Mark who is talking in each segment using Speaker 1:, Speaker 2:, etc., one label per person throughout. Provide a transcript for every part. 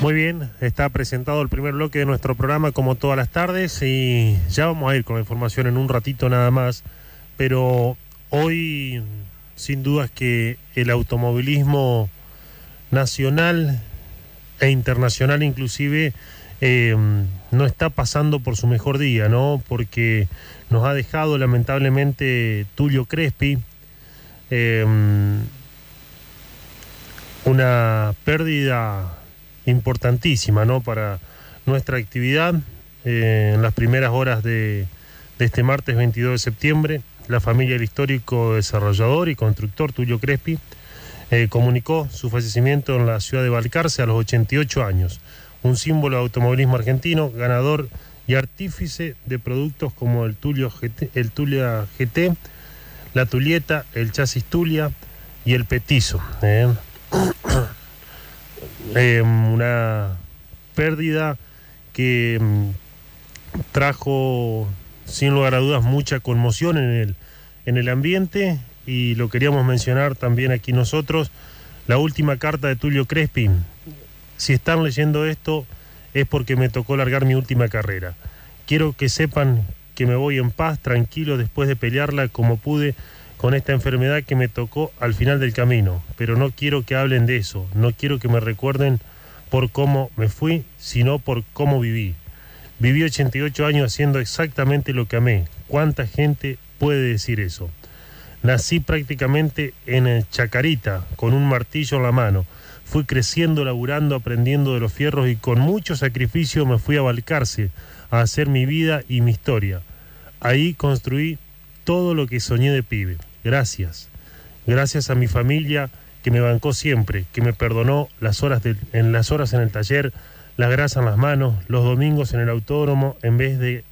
Speaker 1: Muy bien, está presentado el primer bloque de nuestro programa como todas las tardes y ya vamos a ir con la información en un ratito nada más, pero hoy sin duda es que el automovilismo nacional e internacional inclusive no está pasando por su mejor día, ¿no? Porque nos ha dejado lamentablemente Tulio Crespi, una pérdida importantísima, ¿no?, para nuestra actividad. En las primeras horas de este martes 22 de septiembre, la familia del histórico desarrollador y constructor Tulio Crespi comunicó su fallecimiento en la ciudad de Balcarce a los 88 años. Un símbolo de automovilismo argentino, ganador y artífice de productos como el Tulia GT, la Tulieta, el chasis Tulia y el Petizo. Una pérdida que trajo sin lugar a dudas mucha conmoción en el ambiente, y lo queríamos mencionar también aquí nosotros. La última carta de Tulio Crespi: si están leyendo esto es porque me tocó largar mi última carrera. Quiero que sepan que me voy en paz, tranquilo, después de pelearla como pude con esta enfermedad que me tocó al final del camino, pero no quiero que hablen de eso, no quiero que me recuerden por cómo me fui, sino por cómo viví. Viví 88 años haciendo exactamente lo que amé. ¿Cuánta gente puede decir eso? Nací prácticamente en Chacarita, con un martillo en la mano. Fui creciendo, laburando, aprendiendo de los fierros, y con mucho sacrificio me fui a Balcarce a hacer mi vida y mi historia. Ahí construí todo lo que soñé de pibe. Gracias. Gracias a mi familia, que me bancó siempre, que me perdonó las horas en el taller, la grasa en las manos, los domingos en el autódromo en vez de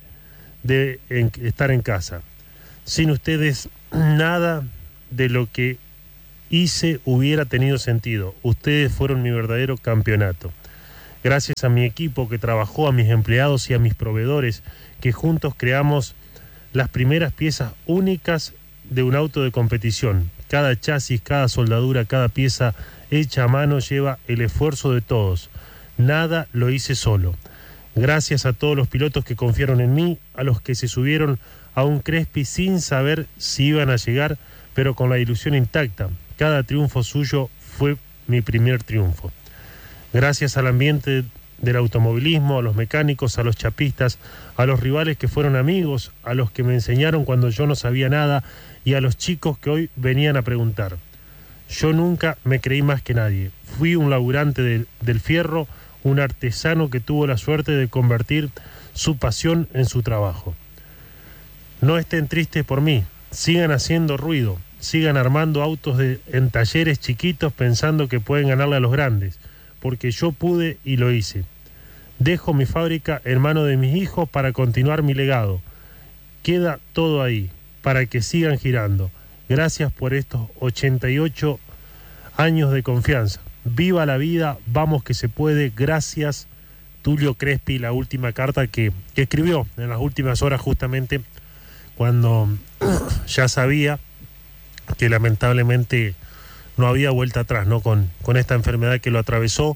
Speaker 1: estar en casa. Sin ustedes, nada de lo que hice hubiera tenido sentido. Ustedes fueron mi verdadero campeonato. Gracias a mi equipo que trabajó, a mis empleados y a mis proveedores, que juntos creamos las primeras piezas únicas de un auto de competición. Cada chasis, cada soldadura, cada pieza hecha a mano lleva el esfuerzo de todos. Nada lo hice solo. Gracias a todos los pilotos que confiaron en mí, a los que se subieron a un Crespi sin saber si iban a llegar, pero con la ilusión intacta. Cada triunfo suyo fue mi primer triunfo. Gracias al ambiente del automovilismo, a los mecánicos, a los chapistas, a los rivales que fueron amigos, a los que me enseñaron cuando yo no sabía nada, y a los chicos que hoy venían a preguntar. Yo nunca me creí más que nadie. Fui un laburante del fierro, un artesano que tuvo la suerte de convertir su pasión en su trabajo. No estén tristes por mí, sigan haciendo ruido, sigan armando autos en talleres chiquitos pensando que pueden ganarle a los grandes, porque yo pude y lo hice. Dejo mi fábrica en manos de mis hijos para continuar mi legado. Queda todo ahí, para que sigan girando. Gracias por estos 88 años de confianza. Viva la vida, vamos que se puede. Gracias, Tulio Crespi. La última carta que escribió en las últimas horas, justamente cuando ya sabía que lamentablemente no había vuelta atrás, ¿no?, con esta enfermedad que lo atravesó.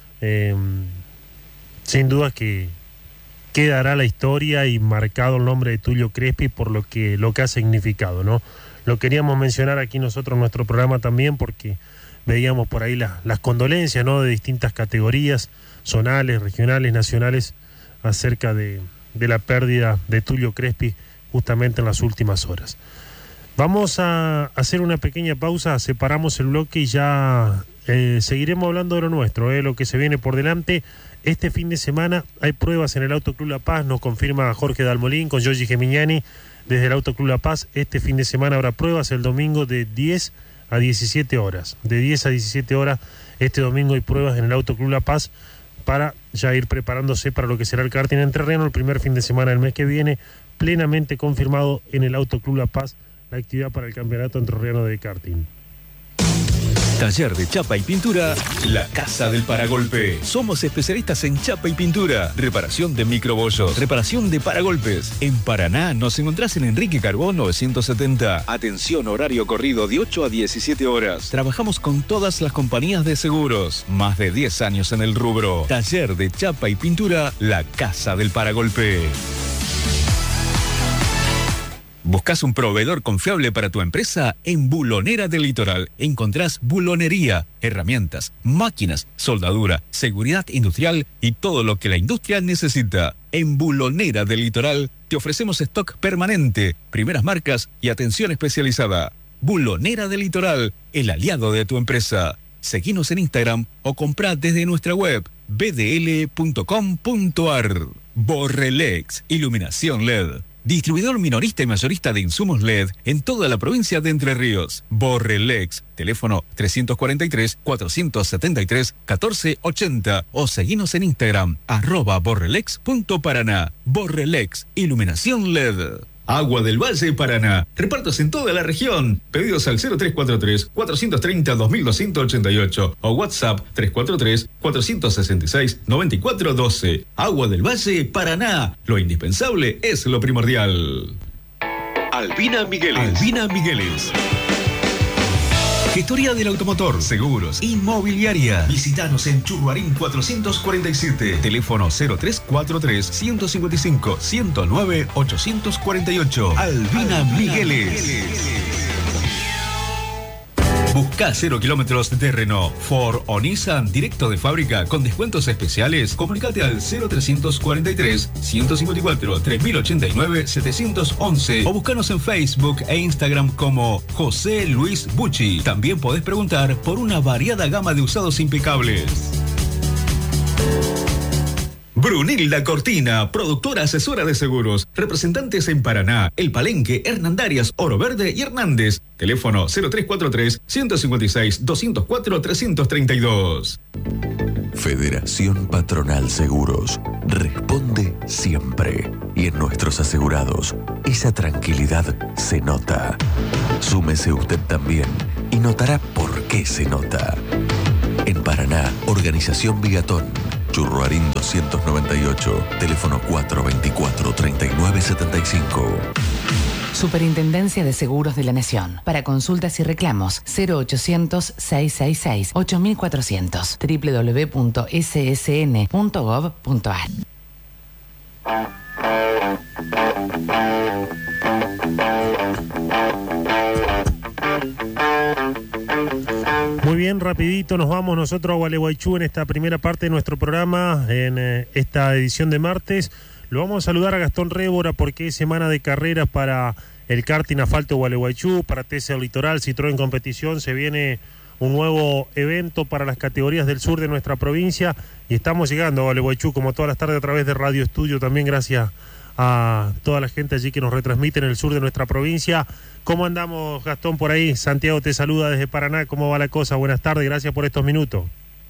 Speaker 1: Sin duda que quedará la historia y marcado el nombre de Tulio Crespi por lo que ha significado, ¿no? Lo queríamos mencionar aquí nosotros en nuestro programa también, porque veíamos por ahí las condolencias, ¿no?, de distintas categorías, zonales, regionales, nacionales, acerca de la pérdida de Tulio Crespi justamente en las últimas horas. Vamos a hacer una pequeña pausa, separamos el bloque y ya seguiremos hablando de lo nuestro, lo que se viene por delante. Este fin de semana hay pruebas en el Autoclub La Paz, nos confirma Jorge Dalmolín con Giorgi Gemignani desde el Autoclub La Paz. Este fin de semana habrá pruebas el domingo de 10 a 17 horas. De 10 a 17 horas este domingo hay pruebas en el Autoclub La Paz para ya ir preparándose para lo que será el karting entrerriano el primer fin de semana del mes que viene, plenamente confirmado en el Autoclub La Paz la actividad para el campeonato entrerriano de karting.
Speaker 2: Taller de chapa y pintura, La Casa del Paragolpe. Somos especialistas en chapa y pintura, reparación de microbollos, reparación de paragolpes. En Paraná nos encontrás en Enrique Carbó 970. Atención, horario corrido de 8 a 17 horas. Trabajamos con todas las compañías de seguros. Más de 10 años en el rubro. Taller de chapa y pintura, La Casa del Paragolpe. ¿Buscas un proveedor confiable para tu empresa? En Bulonera del Litoral encontrás bulonería, herramientas, máquinas, soldadura, seguridad industrial y todo lo que la industria necesita. En Bulonera del Litoral te ofrecemos stock permanente, primeras marcas y atención especializada. Bulonera del Litoral, el aliado de tu empresa. Seguinos en Instagram o comprá desde nuestra web bdl.com.ar. Borrelex, iluminación LED. Distribuidor minorista y mayorista de insumos LED en toda la provincia de Entre Ríos. Borrelex, teléfono 343-473-1480 o seguinos en Instagram, @borrelex.paraná. Borrelex, iluminación LED. Agua del Valle Paraná. Repartos en toda la región. Pedidos al 0343-430-2288 o WhatsApp 343-466-9412. Agua del Valle Paraná. Lo indispensable es lo primordial. Albina Migueles. Albina Migueles. Gestoría del automotor, seguros, inmobiliaria. Visítanos en Churruarín 447. Teléfono 0343-155-109-848. Albina Migueles. Busca 0 kilómetros de Renault, Ford o Nissan directo de fábrica con descuentos especiales. Comunicate al 0354-154-3089-711 o búscanos en Facebook e Instagram como José Luis Bucci. También podés preguntar por una variada gama de usados impecables. Brunilda Cortina, productora asesora de seguros. Representantes en Paraná, El Palenque, Hernandarias, Oro Verde y Hernández. Teléfono 0343-156-204-332.
Speaker 3: Federación Patronal Seguros. Responde siempre. Y en nuestros asegurados, esa tranquilidad se nota. Súmese usted también y notará por qué se nota. En Paraná, Organización Bigatón. Churruarín 298, teléfono 424-3975.
Speaker 4: Superintendencia de Seguros de la Nación. Para consultas y reclamos, 0800-666-8400. www.ssn.gov.ar.
Speaker 1: Muy bien, rapidito nos vamos nosotros a Gualeguaychú en esta primera parte de nuestro programa, en esta edición de martes. Lo vamos a saludar a Gastón Révora porque es semana de carreras para el karting asfalto Gualeguaychú, para TC Litoral, Citroën Competición. Se viene un nuevo evento para las categorías del sur de nuestra provincia y estamos llegando a Gualeguaychú como todas las tardes a través de Radio Estudio, también gracias a toda la gente allí que nos retransmite en el sur de nuestra provincia. ¿Cómo andamos, Gastón, por ahí? Santiago te saluda desde Paraná. ¿Cómo va la cosa? Buenas tardes, gracias por estos minutos.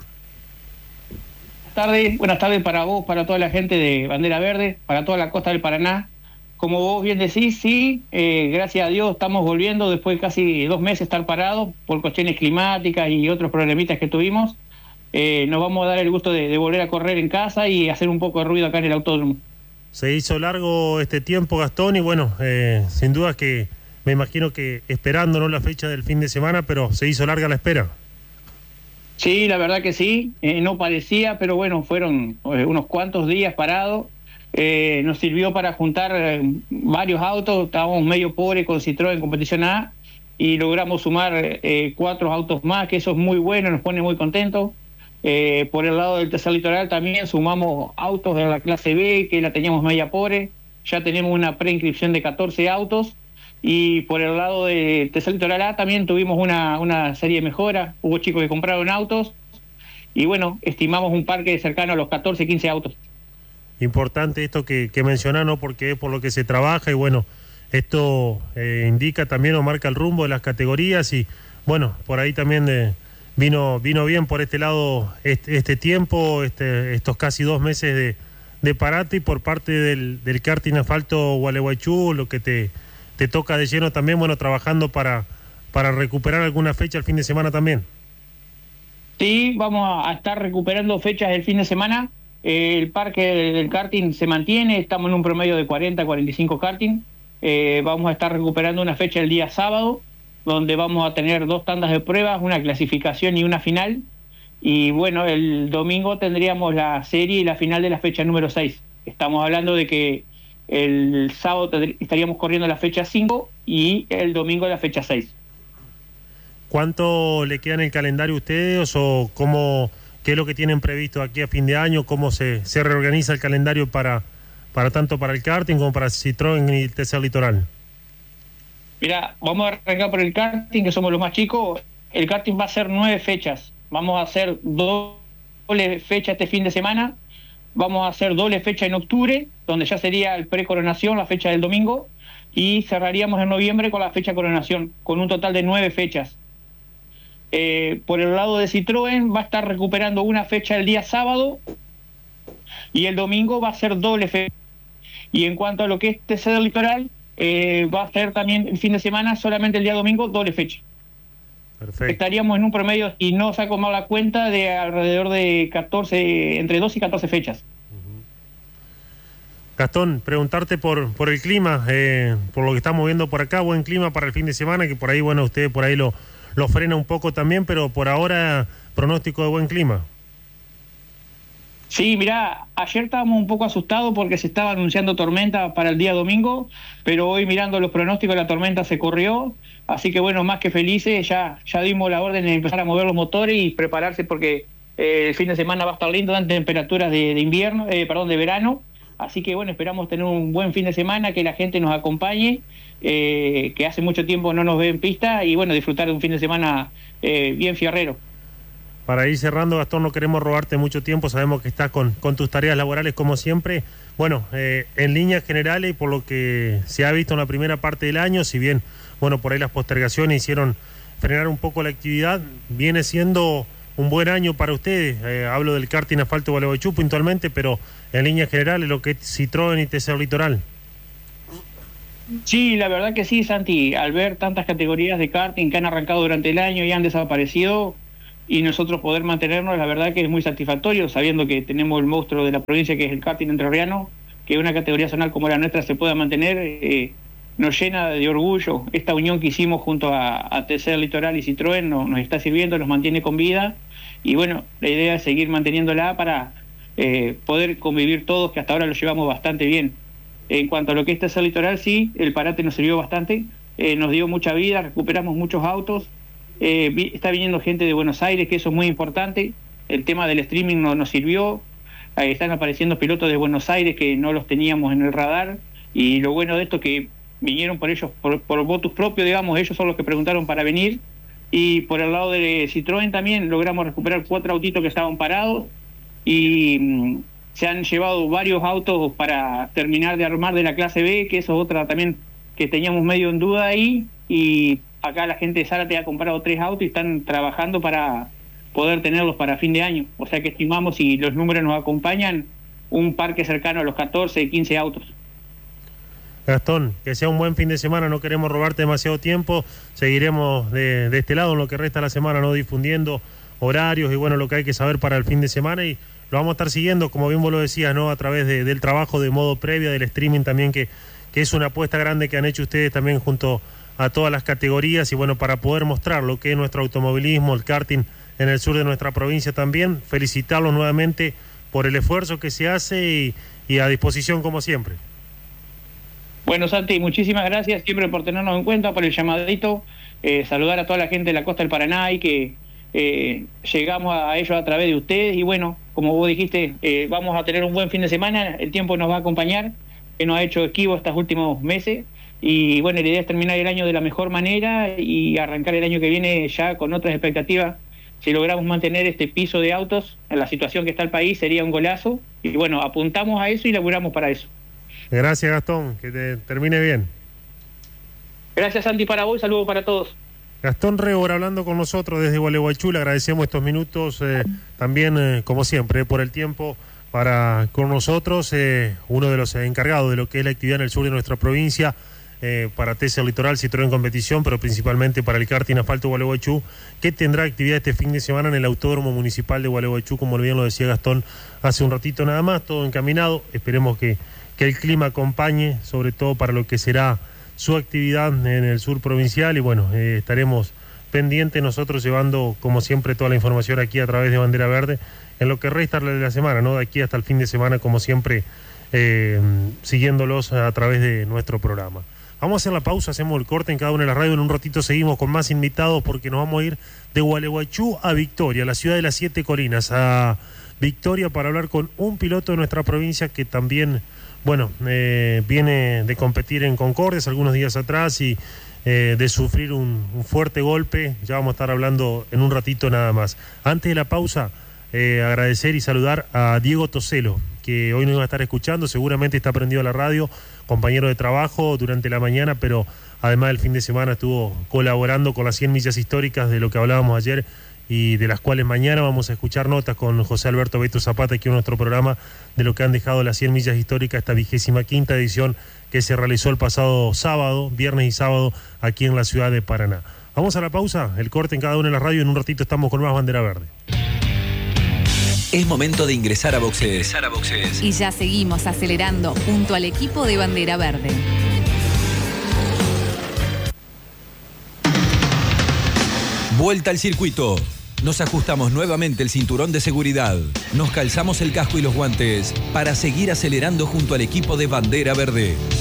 Speaker 5: Buenas tardes para vos, para toda la gente de Bandera Verde, para toda la costa del Paraná. Como vos bien decís, sí, gracias a Dios estamos volviendo después de casi 2 meses estar parados por cuestiones climáticas y otros problemitas que tuvimos. Nos vamos a dar el gusto de volver a correr en casa y hacer un poco de ruido acá en el autódromo.
Speaker 1: Se hizo largo este tiempo, Gastón, y bueno, sin duda que me imagino que esperando no la fecha del fin de semana, pero se hizo larga la espera.
Speaker 5: Sí, la verdad que sí, no parecía, pero bueno, fueron unos cuantos días parados. Nos sirvió para juntar varios autos, estábamos medio pobres con Citroën Competición A y logramos sumar 4 autos más, que eso es muy bueno, nos pone muy contentos. Por el lado del tercer litoral también sumamos autos de la clase B, que la teníamos media pobre, ya tenemos una preinscripción de 14 autos, y por el lado del tercer litoral A también tuvimos una serie de mejoras, hubo chicos que compraron autos, y bueno, estimamos un parque cercano a los 14, 15 autos.
Speaker 1: Importante esto que mencionás, ¿no? Porque es por lo que se trabaja, y bueno, esto indica también o marca el rumbo de las categorías, y bueno, por ahí también vino bien por este lado este tiempo, estos casi 2 meses de parate, y por parte del karting asfalto Gualeguaychú, lo que te toca de lleno también, bueno, trabajando para recuperar alguna fecha el fin de semana también.
Speaker 5: Sí, vamos a estar recuperando fechas del fin de semana. El parque del karting se mantiene, estamos en un promedio de 40-45 karting. Vamos a estar recuperando una fecha el día sábado, donde vamos a tener 2 tandas de pruebas, una clasificación y una final. Y bueno, el domingo tendríamos la serie y la final de la fecha número 6. Estamos hablando de que el sábado estaríamos corriendo la fecha 5 y el domingo la fecha 6.
Speaker 1: ¿Cuánto le queda en el calendario a ustedes o qué es lo que tienen previsto aquí a fin de año? ¿Cómo se reorganiza el calendario para tanto para el karting como para Citroën y el TC Litoral?
Speaker 5: Mira, vamos a arrancar por el karting, que somos los más chicos. El karting va a ser 9 fechas. Vamos a hacer doble fecha este fin de semana. Vamos a hacer doble fecha en octubre, donde ya sería el pre-coronación, la fecha del domingo. Y cerraríamos en noviembre con la fecha coronación, con un total de 9 fechas. Por el lado de Citroën va a estar recuperando una fecha el día sábado y el domingo va a ser doble fecha. Y en cuanto a lo que es TC del Litoral, va a ser también el fin de semana, solamente el día domingo, doble fecha.
Speaker 1: Perfecto.
Speaker 5: Estaríamos en un promedio, y no saco mal la cuenta, de alrededor de 14, entre 2 y 14 fechas.
Speaker 1: Gastón, preguntarte por el clima, por lo que estamos viendo por acá, buen clima para el fin de semana, que por ahí, bueno, usted por ahí lo frena un poco también, pero por ahora pronóstico de buen clima.
Speaker 5: Sí, mirá, ayer estábamos un poco asustados porque se estaba anunciando tormenta para el día domingo, pero hoy mirando los pronósticos la tormenta se corrió, así que bueno, más que felices, ya dimos la orden de empezar a mover los motores y prepararse porque el fin de semana va a estar lindo, dan temperaturas de invierno, de verano, así que bueno, esperamos tener un buen fin de semana, que la gente nos acompañe, que hace mucho tiempo no nos ve en pista y bueno, disfrutar de un fin de semana bien fierrero.
Speaker 1: Para ir cerrando, Gastón, no queremos robarte mucho tiempo, sabemos que estás con tus tareas laborales como siempre. Bueno, en líneas generales y por lo que se ha visto en la primera parte del año, si bien, bueno, por ahí las postergaciones hicieron frenar un poco la actividad, viene siendo un buen año para ustedes. Hablo del karting asfalto Gualeguaychú puntualmente, pero en líneas generales lo que es Citroën y TC Litoral.
Speaker 5: Sí, la verdad que sí, Santi, al ver tantas categorías de karting que han arrancado durante el año y han desaparecido, y nosotros poder mantenernos, la verdad que es muy satisfactorio, sabiendo que tenemos el monstruo de la provincia que es el karting entrerriano, que una categoría zonal como la nuestra se pueda mantener, nos llena de orgullo. Esta unión que hicimos junto a TC Litoral y Citroën nos está sirviendo, nos mantiene con vida, y bueno, la idea es seguir manteniéndola para poder convivir todos, que hasta ahora lo llevamos bastante bien. En cuanto a lo que es TC Litoral, sí, el parate nos sirvió bastante, nos dio mucha vida, recuperamos muchos autos. Está viniendo gente de Buenos Aires, que eso es muy importante. El tema del streaming nos sirvió. Están apareciendo pilotos de Buenos Aires que no los teníamos en el radar. Y lo bueno de esto es que vinieron por ellos, por votos propios, digamos, ellos son los que preguntaron para venir. Y por el lado de Citroën también logramos recuperar 4 autitos que estaban parados. Y se han llevado varios autos para terminar de armar de la clase B, que eso es otra también que teníamos medio en duda ahí. Y acá la gente de Zárate ha comprado 3 autos y están trabajando para poder tenerlos para fin de año. O sea que estimamos, si los números nos acompañan, un parque cercano a los 14, 15 autos.
Speaker 1: Gastón, que sea un buen fin de semana, no queremos robarte demasiado tiempo, seguiremos de este lado en lo que resta de la semana, no difundiendo horarios y bueno, lo que hay que saber para el fin de semana, y lo vamos a estar siguiendo, como bien vos lo decías, ¿no? A través del trabajo de modo previa, del streaming también, que es una apuesta grande que han hecho ustedes también junto a todas las categorías, y bueno, para poder mostrar lo que es nuestro automovilismo, el karting en el sur de nuestra provincia también, felicitarlos nuevamente por el esfuerzo que se hace y a disposición como siempre.
Speaker 5: Bueno, Santi, muchísimas gracias siempre por tenernos en cuenta, por el llamadito, saludar a toda la gente de la costa del Paraná y que llegamos a ellos a través de ustedes, y bueno, como vos dijiste, vamos a tener un buen fin de semana, el tiempo nos va a acompañar, que nos ha hecho esquivo estos últimos meses. Y bueno, la idea es terminar el año de la mejor manera y arrancar el año que viene ya con otras expectativas. Si logramos mantener este piso de autos en la situación que está el país, sería un golazo. Y bueno, apuntamos a eso y laburamos para eso.
Speaker 1: Gracias, Gastón, que te termine bien.
Speaker 5: Gracias, Santi, para vos y saludos para todos.
Speaker 1: Gastón Rebor hablando con nosotros desde Gualeguaychú, le agradecemos estos minutos, también como siempre, por el tiempo con nosotros, uno de los encargados de lo que es la actividad en el sur de nuestra provincia, para TC Litoral, Citroën Competición, pero principalmente para el karting asfalto Gualeguaychú, que tendrá actividad este fin de semana en el Autódromo Municipal de Gualeguaychú, como bien lo decía Gastón hace un ratito nada más, todo encaminado. Esperemos que el clima acompañe, sobre todo para lo que será su actividad en el sur provincial, y bueno, estaremos pendientes nosotros llevando, como siempre, toda la información aquí a través de Bandera Verde, en lo que resta de la semana, ¿no? De aquí hasta el fin de semana, como siempre, siguiéndolos a través de nuestro programa. Vamos a hacer la pausa, hacemos el corte en cada una de las radios, en un ratito seguimos con más invitados porque nos vamos a ir de Gualeguaychú a Victoria, la ciudad de las 7 colinas, a Victoria para hablar con un piloto de nuestra provincia que también, bueno, viene de competir en Concordes algunos días atrás y de sufrir un fuerte golpe. Ya vamos a estar hablando en un ratito nada más. Antes de la pausa, agradecer y saludar a Diego Toselo, que hoy nos va a estar escuchando, seguramente está prendido a la radio, compañero de trabajo durante la mañana, pero además del fin de semana estuvo colaborando con las 100 millas históricas de lo que hablábamos ayer y de las cuales mañana vamos a escuchar notas con José Alberto Beto Zapata aquí en nuestro programa de lo que han dejado las 100 millas históricas, esta 25ª edición que se realizó el pasado sábado, viernes y sábado aquí en la ciudad de Paraná. Vamos a la pausa, el corte en cada una de las radios, en un ratito estamos con más Bandera Verde.
Speaker 6: Es momento de ingresar a boxes.
Speaker 4: Y ya seguimos acelerando junto al equipo de Bandera Verde.
Speaker 6: Vuelta al circuito. Nos ajustamos nuevamente el cinturón de seguridad. Nos calzamos el casco y los guantes para seguir acelerando junto al equipo de Bandera Verde.